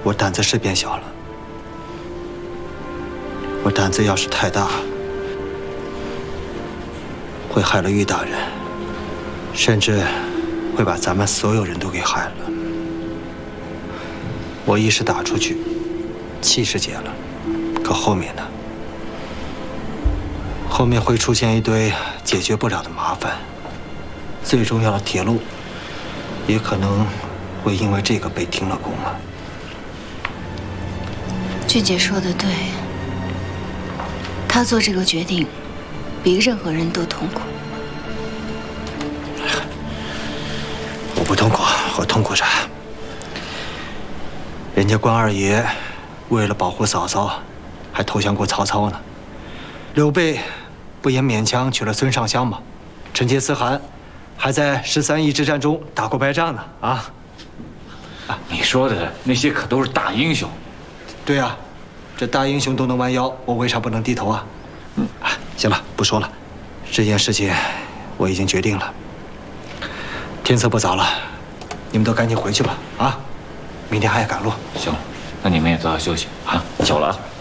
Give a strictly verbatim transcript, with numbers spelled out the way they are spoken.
我胆子是变小了。我胆子要是太大，会害了玉大人，甚至会把咱们所有人都给害了。我一时打出去，气势解了，可后面呢？后面会出现一堆解决不了的麻烦，最重要的铁路也可能会因为这个被停了工了。 俊杰说的对，他做这个决定比任何人都痛苦。 我不痛苦，我痛苦啥？人家关二爷为了保护嫂嫂，还投降过曹操呢。刘备不也勉强娶了孙尚香吗？成吉思汗还在十三义之战中打过败仗呢。啊！ 啊，你说的那些可都是大英雄。 对呀、啊，这大英雄都能弯腰，我为啥不能低头啊？嗯，啊，行了，不说了，这件事情我已经决定了。天色不早了，你们都赶紧回去吧。啊，明天还要赶路。 行了，那你们也早点休息啊，久了啊。